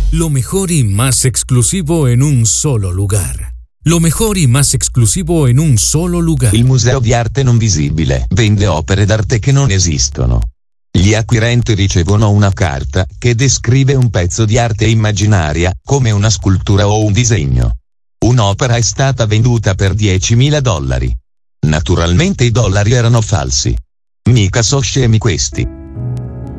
Lo mejor y más exclusivo en un solo lugar. Lo mejor y más exclusivo en un solo lugar. Il Museo di Arte Non Visibile vende opere d'arte che non esistono. Gli acquirenti ricevono una carta che descrive un pezzo di arte immaginaria, come una scultura o un disegno. Un'opera è stata venduta per $10.000. Naturalmente i dollari erano falsi. Mica so scemi questi.